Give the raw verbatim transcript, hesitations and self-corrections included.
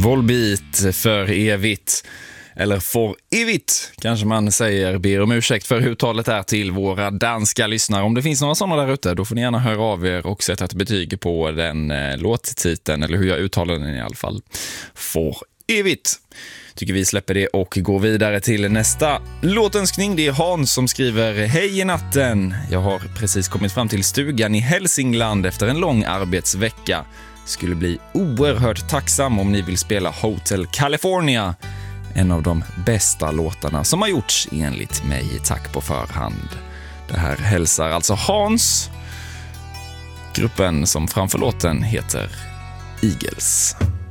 Volbeat för evigt. Eller for evigt kanske man säger. Ber om ursäkt för hur uttalet är till våra danska lyssnare. Om det finns några sådana där ute, då får ni gärna höra av er och sätta ett betyg på den eh, låttiteln. Eller hur jag uttalar den i alla fall. For evigt. Tycker vi släpper det och går vidare till nästa låtönskning. Det är Hans som skriver: Hej i natten. Jag har precis kommit fram till stugan i Hälsingland efter en lång arbetsvecka. Skulle bli oerhört tacksam om ni vill spela Hotel California. En av de bästa låtarna som har gjorts enligt mig. Tack på förhand. Det här hälsar alltså Hans. Gruppen som framför låten heter Eagles.